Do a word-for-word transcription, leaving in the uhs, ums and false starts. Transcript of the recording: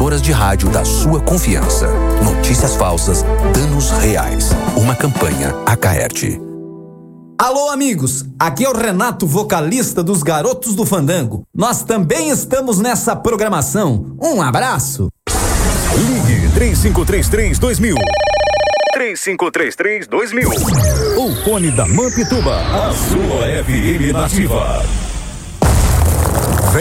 emissoras de rádio da sua confiança. Notícias falsas, danos reais. Uma campanha Acaerte. Alô, amigos, aqui é o Renato, vocalista dos Garotos do Fandango. Nós também estamos nessa programação. Um abraço. Ligue três cinco três três dois mil. três cinco três três dois mil. O fone da Mampituba, a sua F M nativa.